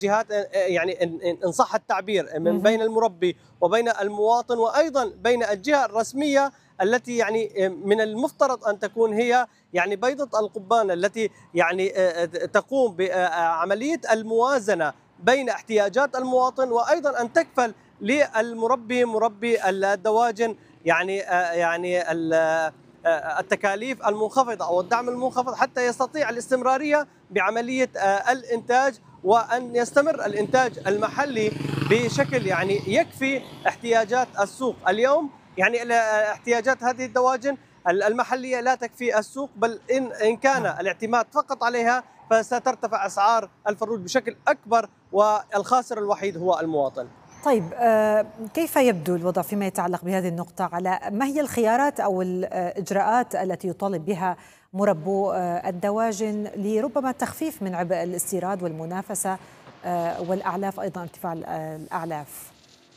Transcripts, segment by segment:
جهات يعني إن صح التعبير من بين المربي وبين المواطن، وأيضا بين الجهة الرسمية التي يعني من المفترض أن تكون هي يعني بيضة القضبان التي يعني تقوم بعملية الموازنة بين احتياجات المواطن، وأيضا أن تكفل للمربي مربي الدواجن يعني التكاليف المنخفضة أو الدعم المنخفض حتى يستطيع الاستمرارية بعملية الإنتاج، وأن يستمر الإنتاج المحلي بشكل يعني يكفي احتياجات السوق. اليوم يعني احتياجات هذه الدواجن المحلية لا تكفي السوق، بل إن كان نعم. الاعتماد فقط عليها فسترتفع أسعار الفروج بشكل أكبر، والخاسر الوحيد هو المواطن. طيب، كيف يبدو الوضع فيما يتعلق بهذه النقطة؟ على ما هي الخيارات أو الإجراءات التي يطالب بها مربو الدواجن لربما التخفيف من عبء الاستيراد والمنافسة والأعلاف، أيضا ارتفاع الأعلاف؟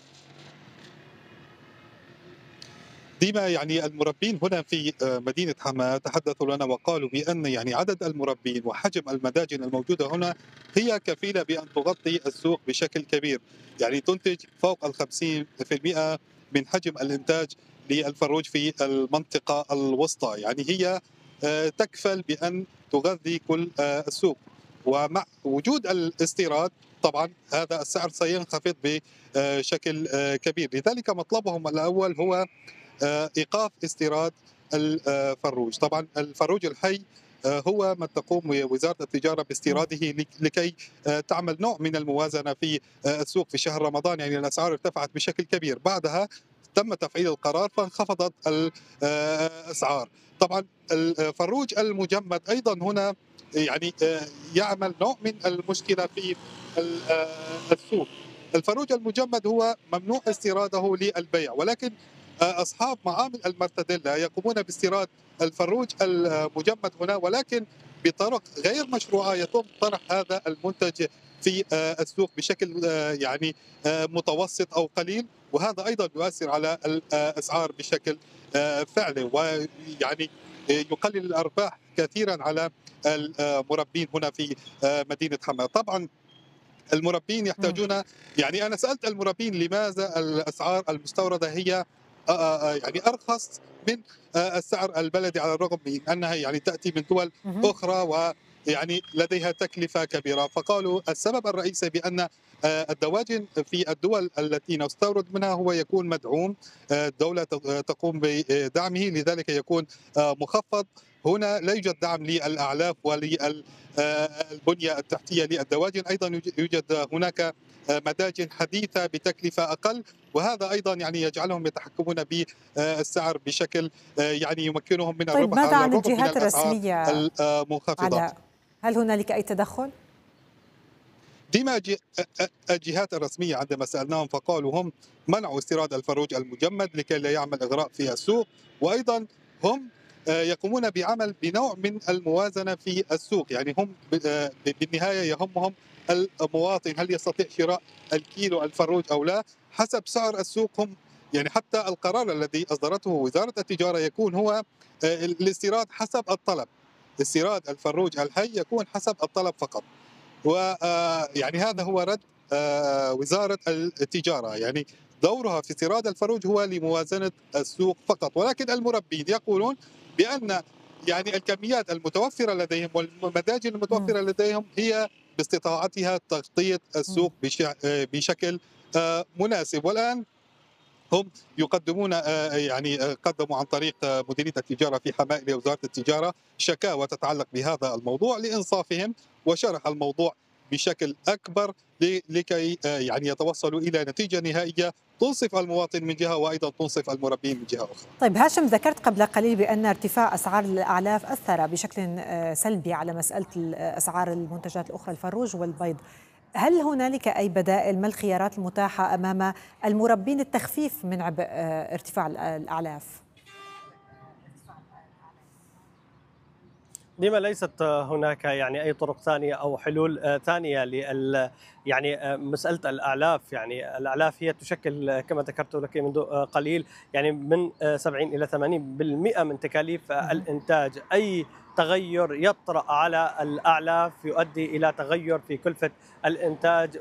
ديما يعني المربين هنا في مدينة حماة تحدثوا لنا وقالوا بأن يعني عدد المربين وحجم المداجن الموجودة هنا هي كفيلة بأن تغطي السوق بشكل كبير، يعني تنتج فوق 50% من حجم الإنتاج للفروج في المنطقة الوسطى، يعني هي تكفل بأن تغذي كل السوق. ومع وجود الاستيراد طبعا هذا السعر سينخفض بشكل كبير، لذلك مطلبهم الأول هو ايقاف استيراد الفروج. طبعا الفروج الحي هو ما تقوم وزاره التجاره باستيراده لكي تعمل نوع من الموازنه في السوق في شهر رمضان، يعني الاسعار ارتفعت بشكل كبير، بعدها تم تفعيل القرار فانخفضت الاسعار. طبعا الفروج المجمد ايضا هنا يعني يعمل نوع من المشكله في السوق. الفروج المجمد هو ممنوع استيراده للبيع، ولكن اصحاب معامل المرتديلا يقومون باستيراد الفروج المجمد هنا، ولكن بطرق غير مشروعه يتم طرح هذا المنتج في السوق بشكل يعني متوسط او قليل، وهذا ايضا يؤثر على الاسعار بشكل فعلي، ويعني يقلل الارباح كثيرا على المربين هنا في مدينه حماه. طبعا المربين يحتاجون، يعني انا سالت المربين لماذا الاسعار المستورده هي يعني ارخص من السعر البلدي، على الرغم من انها يعني تاتي من دول اخرى ويعني لديها تكلفه كبيره، فقالوا السبب الرئيسي بان الدواجن في الدول التي نستورد منها هو يكون مدعوم، الدوله تقوم بدعمه، لذلك يكون مخفض. هنا لا يوجد دعم للاعلاف وللبنيه التحتيه للدواجن، ايضا يوجد هناك مداجن حديثه بتكلفه اقل، وهذا ايضا يعني يجعلهم يتحكمون بالسعر بشكل يعني يمكنهم من طيب، الربح ماذا على عن الرغم من الجهات الاسعار الرسمية؟ المنخفضه. هل هنالك أي تدخل؟ ديما الجهات الرسميه عندما سالناهم فقالوا هم منعوا استيراد الفروج المجمد لكي لا يعمل اغراء في السوق، وايضا هم يقومون بعمل بنوع من الموازنه في السوق، يعني هم بالنهايه يهمهم المواطن هل يستطيع شراء الكيلو الفروج او لا حسب سعر السوق. هم يعني حتى القرار الذي اصدرته وزاره التجاره يكون هو الاستيراد حسب الطلب، استيراد الفروج الحي يكون حسب الطلب فقط. ويعني هذا هو رد وزارة التجارة، يعني دورها في استيراد الفروج هو لموازنة السوق فقط، ولكن المربين يقولون بأن يعني الكميات المتوفرة لديهم والمداجن المتوفرة لديهم هي باستطاعتها تغطية السوق بشكل مناسب. والآن هم يقدمون يعني قدموا عن طريق مديرية التجارة في حماة إلى وزارة التجارة شكاوى تتعلق بهذا الموضوع لإنصافهم وشرح الموضوع بشكل أكبر لكي يعني يتوصلوا إلى نتيجة نهائية تنصف المواطن من جهة وأيضا تنصف المربين من جهة أخرى. طيب هاشم، ذكرت قبل قليل بأن ارتفاع أسعار الأعلاف أثر بشكل سلبي على مسألة أسعار المنتجات الأخرى، الفروج والبيض. هل هنالك أي بدائل؟ ما الخيارات المتاحة أمام المربين للتخفيف من عبء ارتفاع الأعلاف؟ لما ليست هناك يعني أي طرق ثانية أو حلول ثانية يعني مسألة الأعلاف؟ يعني الأعلاف هي تشكل كما ذكرت لك منذ قليل يعني من 70 إلى 80% من تكاليف الإنتاج. أي تغير يطرأ على الأعلاف يؤدي إلى تغير في كلفة الإنتاج،